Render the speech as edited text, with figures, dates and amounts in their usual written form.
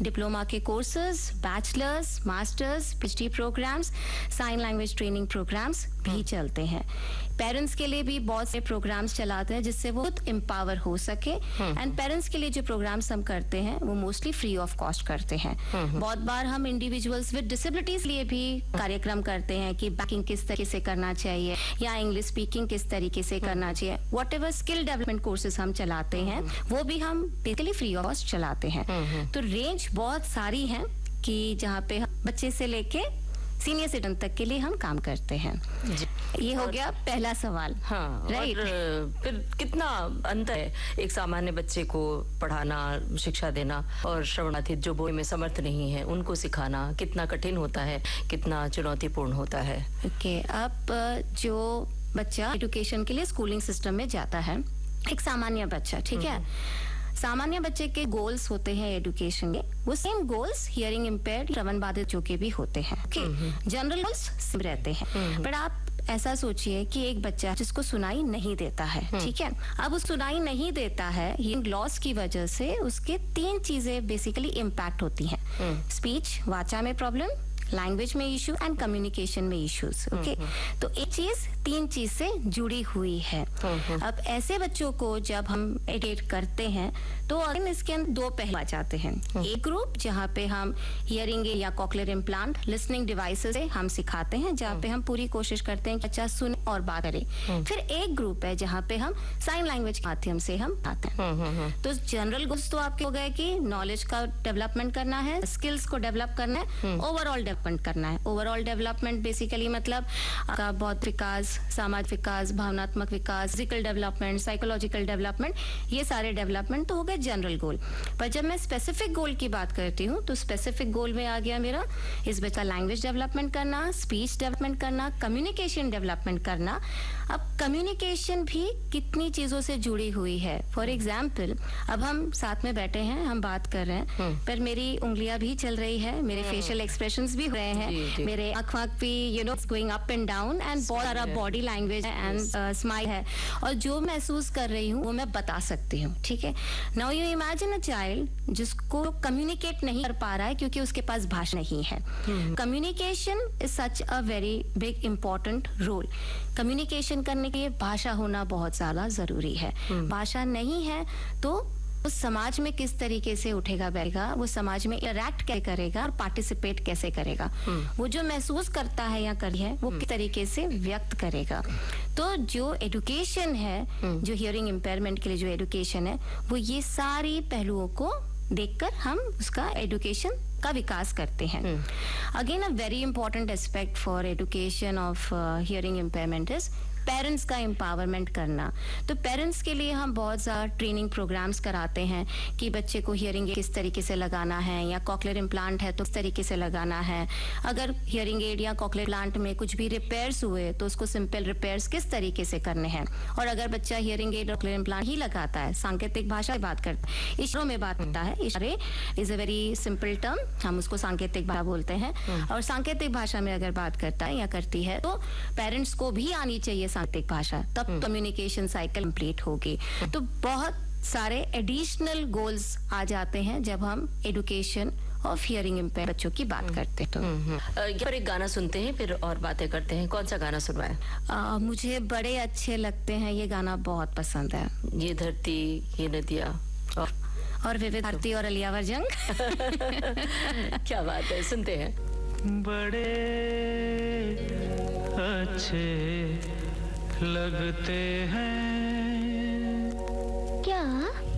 Diploma के courses, bachelors, masters, PhD programmes, sign language training programmes भी चलते हैं। पेरेंट्स के लिए भी बहुत से प्रोग्राम्स चलाते हैं जिससे वो खुद एम्पावर हो सके। एंड पेरेंट्स के लिए जो प्रोग्राम्स हम करते हैं वो मोस्टली फ्री ऑफ कॉस्ट करते हैं। बहुत बार हम इंडिविजुअल्स विद डिसेबिलिटीज लिए भी कार्यक्रम करते हैं कि बैंकिंग किस तरीके से करना चाहिए या इंग्लिश स्पीकिंग किस तरीके से करना चाहिए। What ever skill development courses हम चलाते हैं वो भी हम बेसिकली फ्री ऑफ कॉस्ट चलाते हैं। तो रेंज बहुत सारी है कि जहाँ पे बच्चे से लेके सीनियर सिटीजन तक के लिए हम काम करते हैं। ये हो गया पहला सवाल। हाँ, राइट। फिर कितना अंतर है एक सामान्य बच्चे को पढ़ाना, शिक्षा देना और श्रवणातीत जो बोलने में समर्थ नहीं है उनको सिखाना कितना कठिन होता है, कितना चुनौतीपूर्ण होता है? ओके, अब जो बच्चा एजुकेशन के लिए स्कूलिंग सिस्टम में जाता है, एक सामान्य बच्चा, ठीक है, सामान्य बच्चे के गोल्स होते हैं एजुकेशन के, वो सेम गोल्स हियरिंग इम्पेयर्ड, श्रवण बाधित जो के भी होते हैं। ओके, जनरल गोल्स सेम रहते हैं। बट आप ऐसा सोचिए कि एक बच्चा जिसको सुनाई नहीं देता है, ठीक है, अब वो सुनाई नहीं देता है, हियरिंग लॉस की वजह से उसके 3 चीजें बेसिकली इम्पैक्ट होती हैं। स्पीच, वाचा में प्रॉब्लम, लैंग्वेज में इशू एंड कम्युनिकेशन में इश्यूज। ओके, तो एक चीज 3 चीज से जुड़ी हुई है। अब ऐसे बच्चों को जब हम एजुकेट करते हैं तो अगेन इसके अंदर 2 पहलू आ जाते हैं। एक ग्रुप जहाँ पे हम हियरिंग या कॉक्लियर इम्प्लांट, लिसनिंग डिवाइसेस से हम सिखाते हैं, जहाँ पे हम पूरी कोशिश करते हैं कि बच्चा सुने और बात करे। फिर एक ग्रुप है जहाँ पे हम साइन लैंग्वेज के माध्यम से हम आते हैं। तो जनरल गोल्स तो आपके हो गए कि नॉलेज का डेवलपमेंट करना है, स्किल्स को डेवलप करना है, ओवरऑल डेवलपमेंट करना है। ओवरऑल डेवलपमेंट बेसिकली मतलब आपका बौद्धिक विकास, सामाजिक विकास, भावनात्मक विकास, फिजिकल डेवलपमेंट, साइकोलॉजिकल डेवलपमेंट, ये सारे डेवलपमेंट तो हो गए जनरल गोल। पर जब मैं स्पेसिफिक गोल की बात करती हूँ तो स्पेसिफिक गोल में आ गया मेरा इस बच्चे का लैंग्वेज डेवलपमेंट करना, स्पीच डेवलपमेंट करना, कम्युनिकेशन डेवलपमेंट करना। अब कम्युनिकेशन भी कितनी चीजों से जुड़ी हुई है। फॉर एग्जाम्पल, अब हम साथ में बैठे हैं, हम बात कर रहे हैं, पर मेरी उंगलियां भी चल रही है, मेरे फेशियल एक्सप्रेशंस भी हो रहे हैं, मेरे आँख भी going up and down, and बहुत सारा बॉडी लैंग्वेज एंड स्माइल है, और जो महसूस कर रही हूँ वो मैं बता सकती हूँ। ठीक है, now you imagine a child जिसको कम्युनिकेट नहीं कर पा रहा है क्योंकि उसके पास भाषा नहीं है। Communication is such a very big important role. Communication करने के लिए भाषा होना बहुत ज्यादा जरूरी है। भाषा नहीं है तो उस समाज में किस तरीके से उठेगा बैठेगा, वो समाज में इंटरैक्ट कैसे करेगा और पार्टिसिपेट कैसे करेगा, वो जो महसूस करता है या कर है वो किस तरीके से व्यक्त करेगा। तो जो एजुकेशन है, जो हियरिंग इम्पेयरमेंट के लिए जो एजुकेशन है, वो ये सारी पहलुओं को देखकर हम उसका एजुकेशन का विकास करते हैं। Again a very important aspect for education of hearing impairment is parents का एम्पावरमेंट करना। तो पेरेंट्स के लिए हम बहुत ज़्यादा ट्रेनिंग प्रोग्राम्स कराते हैं कि बच्चे को हियरिंग एड किस तरीके से लगाना है, या कॉक्लियर इम्प्लांट है तो किस तरीके से लगाना है। अगर हियरिंग एड या कॉक्लियर इम्प्लांट में कुछ भी रिपेयर्स हुए तो उसको सिंपल रिपेयर्स किस तरीके से करने हैं। और अगर बच्चा हियरिंग एड और कॉक्लियर इम्प्लांट ही लगाता है, सांकेतिक भाषा में बात करता है, इशारों में बात करता है, इशारे is a very simple term, हम उसको सांकेतिक भाषा बोलते हैं, और सांकेतिक भाषा में अगर बात करता है या करती है तो पेरेंट्स को भी आनी चाहिए सांकेतिक भाषा, तब कम्युनिकेशन साइकिल कंप्लीट होगी। तो बहुत सारे एडिशनल गोल्स आ जाते हैं जब हम एजुकेशन ऑफ हियरिंग इम्पेयर्ड बच्चों की बात करते हैं। तो यहाँ पर एक गाना सुनते हैं फिर और बातें करते हैं। कौन सा गाना सुनवाएं? मुझे बड़े अच्छे लगते हैं, ये गाना बहुत पसंद है, ये धरती ये नदियाँ और विविध भारती और अलियावर जंग। क्या बात है, सुनते हैं। बड़े अच्छे लगते हैं क्या